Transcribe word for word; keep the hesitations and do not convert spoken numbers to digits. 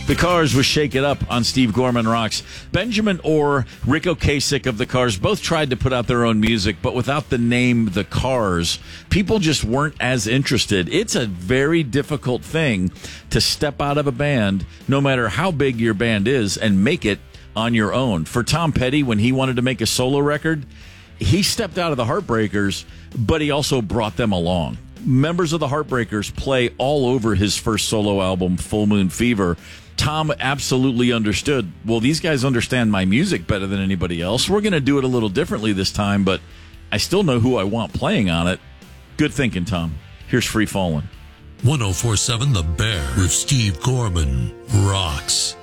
The Cars was Shake It Up on Steve Gorman Rocks. Benjamin Orr, Rick Ocasek of The Cars both tried to put out their own music, but without the name The Cars, people just weren't as interested. It's a very difficult thing to step out of a band, no matter how big your band is, and make it on your own. For Tom Petty, when he wanted to make a solo record, he stepped out of the Heartbreakers, but he also brought them along. Members of the Heartbreakers play all over his first solo album, Full Moon Fever. Tom absolutely understood, well, these guys understand my music better than anybody else. We're going to do it a little differently this time, but I still know who I want playing on it. Good thinking, Tom. Here's Free Fallin'. one oh four point seven The Bear with Steve Gorman rocks.